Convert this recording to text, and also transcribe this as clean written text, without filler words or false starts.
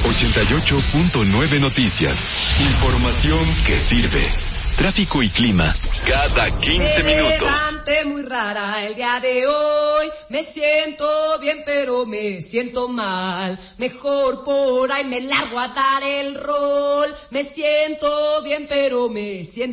88.9 Noticias. Información que sirve. Tráfico y clima cada 15 minutos. Me levanté muy rara el día de hoy. Me siento bien, pero me siento mal. Mejor por ahí me largo a dar el rol. Me siento bien, pero me siento